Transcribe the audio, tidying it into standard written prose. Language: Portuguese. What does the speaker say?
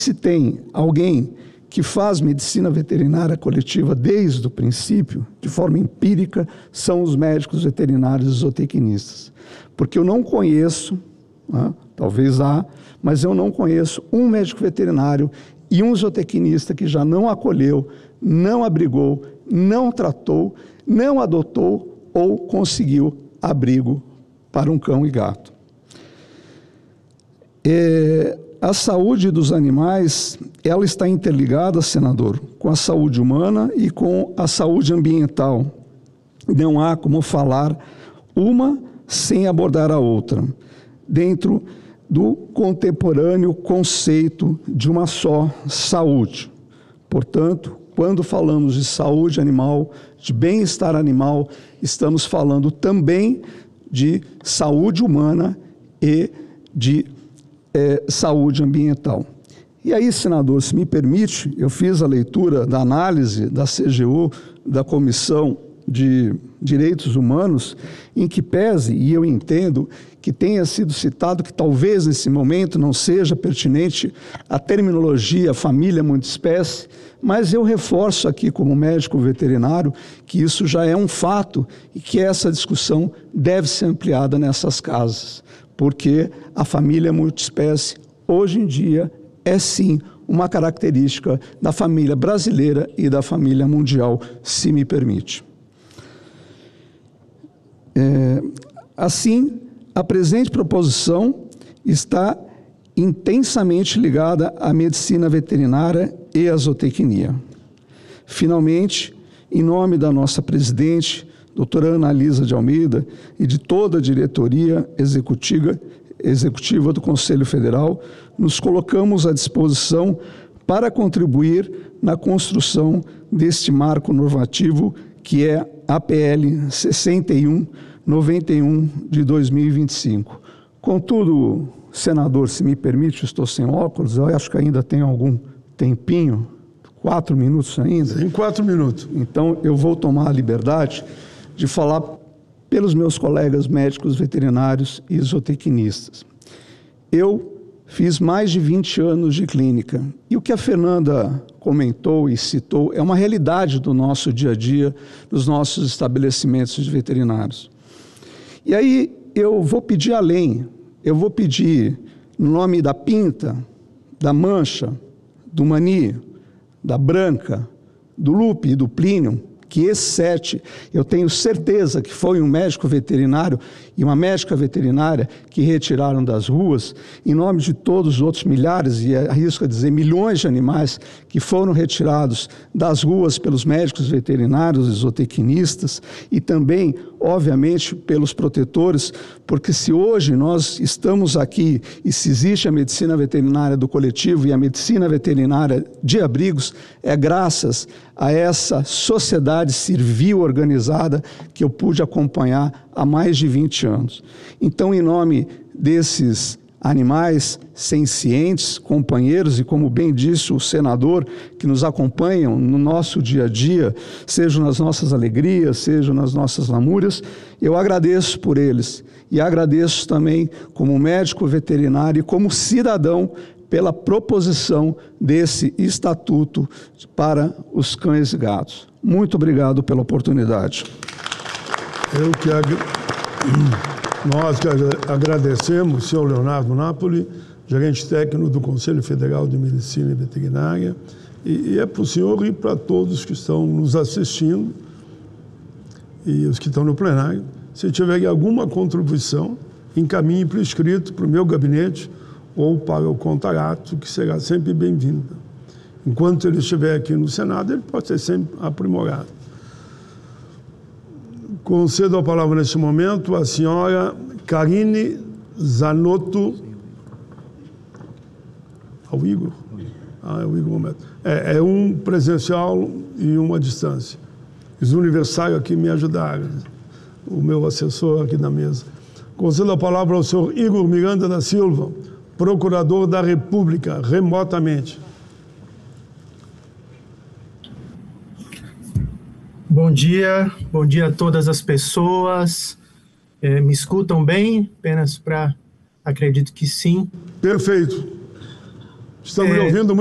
Se tem alguém que faz medicina veterinária coletiva desde o princípio, de forma empírica, são os médicos veterinários e zootecnistas. Porque eu não conheço, talvez há, mas eu não conheço um médico veterinário e um zootecnista que já não acolheu, não abrigou, não tratou, não adotou ou conseguiu abrigo para um cão e gato. A saúde dos animais, ela está interligada, senador, com a saúde humana e com a saúde ambiental. Não há como falar uma sem abordar a outra, dentro do contemporâneo conceito de uma só saúde. Portanto, quando falamos de saúde animal, de bem-estar animal, estamos falando também de saúde humana e de saúde ambiental. E aí, senador, se me permite, eu fiz a leitura da análise da CGU, da Comissão de Direitos Humanos, em que pese, e eu entendo que tenha sido citado que talvez nesse momento não seja pertinente a terminologia família multiespécie, mas eu reforço aqui como médico veterinário que isso já é um fato e que essa discussão deve ser ampliada nessas casas, porque a família multiespécie hoje em dia é sim uma característica da família brasileira e da família mundial, se me permite. Assim, a presente proposição está intensamente ligada à medicina veterinária e à zootecnia. Finalmente, em nome da nossa presidente, doutora Ana Lisa de Almeida, e de toda a diretoria executiva do Conselho Federal, nos colocamos à disposição para contribuir na construção deste marco normativo que é a PL 6191 de 2025. Contudo, senador, se me permite, estou sem óculos, eu acho que ainda tenho algum tempinho, 4 minutos ainda. Em 4 minutos. Então, eu vou tomar a liberdade de falar pelos meus colegas médicos veterinários e zootecnistas. Eu fiz mais de 20 anos de clínica e o que a Fernanda comentou e citou é uma realidade do nosso dia a dia, dos nossos estabelecimentos de veterinários. E aí eu vou pedir além, eu vou pedir no nome da Pinta, da Mancha, do Mani, da Branca, do Lupe e do Plínio, que esse 7, eu tenho certeza que foi um médico veterinário e uma médica veterinária que retiraram das ruas, em nome de todos os outros milhares, e arrisco a dizer milhões de animais que foram retirados das ruas pelos médicos veterinários e zootecnistas, e também, obviamente, pelos protetores, porque se hoje nós estamos aqui e se existe a medicina veterinária do coletivo e a medicina veterinária de abrigos, é graças a essa sociedade civil organizada que eu pude acompanhar há mais de 20 anos. Então, em nome desses animais sencientes, companheiros, e como bem disse o senador, que nos acompanham no nosso dia a dia, seja nas nossas alegrias, seja nas nossas lamúrias, eu agradeço por eles e agradeço também como médico veterinário e como cidadão pela proposição desse estatuto para os cães e gatos. Muito obrigado pela oportunidade. Nós que agradecemos, senhor Leonardo Napoli, gerente técnico do Conselho Federal de Medicina Veterinária, e é para o senhor e para todos que estão nos assistindo e os que estão no plenário, se tiver alguma contribuição, encaminhe por escrito para o meu gabinete ou para o Contarato, que será sempre bem-vinda. Enquanto ele estiver aqui no Senado, ele pode ser sempre aprimorado. Concedo a palavra neste momento à senhora Karine Zanotto. Ao Igor? É o Igor Momento. É um presencial e uma distância. Os universitários aqui me ajudaram, o meu assessor aqui na mesa. Concedo a palavra ao senhor Igor Miranda da Silva, procurador da República, remotamente. Bom dia a todas as pessoas. Me escutam bem? Apenas para... Acredito que sim. Perfeito. Estamos lhe ouvindo muito.